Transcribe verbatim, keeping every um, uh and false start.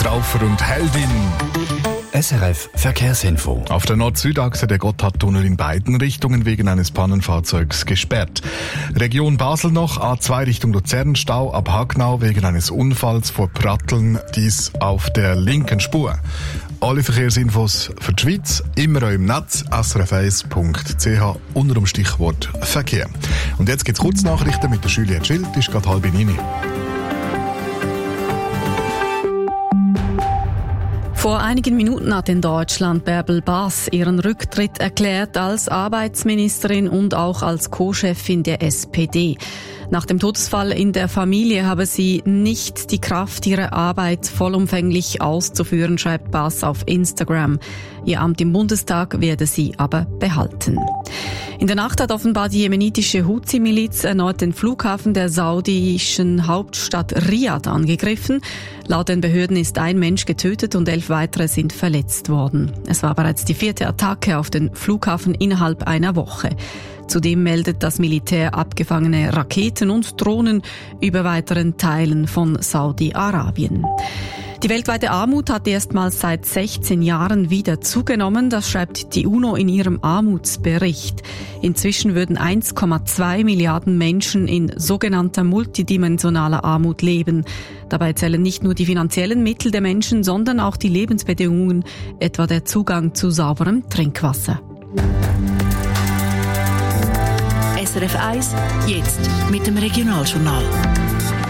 Zeitraufer und Heldin. S R F Verkehrsinfo. Auf der Nord-Süd-Achse der Gotthardtunnel in beiden Richtungen wegen eines Pannenfahrzeugs gesperrt. Region Basel noch, A zwei Richtung Luzern, Stau ab Hagnau wegen eines Unfalls vor Pratteln, dies auf der linken Spur. Alle Verkehrsinfos für die Schweiz immer auch im Netz s r f eins punkt c h unter dem Stichwort Verkehr. Und jetzt gibt's Kurznachrichten mit der Juliette Schild, die ist gerade halb neun. Vor einigen Minuten hat in Deutschland Bärbel Bas ihren Rücktritt erklärt als Arbeitsministerin und auch als Co-Chefin der S P D. Nach dem Todesfall in der Familie habe sie nicht die Kraft, ihre Arbeit vollumfänglich auszuführen, schreibt Bas auf Instagram. Ihr Amt im Bundestag werde sie aber behalten. In der Nacht hat offenbar die jemenitische Houthi-Miliz erneut den Flughafen der saudischen Hauptstadt Riad angegriffen. Laut den Behörden ist ein Mensch getötet und elf weitere sind verletzt worden. Es war bereits die vierte Attacke auf den Flughafen innerhalb einer Woche. Zudem meldet das Militär abgefangene Raketen und Drohnen über weiteren Teilen von Saudi-Arabien. Die weltweite Armut hat erstmals seit sechzehn Jahren wieder zugenommen. Das schreibt die UNO in ihrem Armutsbericht. Inzwischen würden eins Komma zwei Milliarden Menschen in sogenannter multidimensionaler Armut leben. Dabei zählen nicht nur die finanziellen Mittel der Menschen, sondern auch die Lebensbedingungen, etwa der Zugang zu sauberem Trinkwasser. S R F eins, jetzt mit dem Regionaljournal.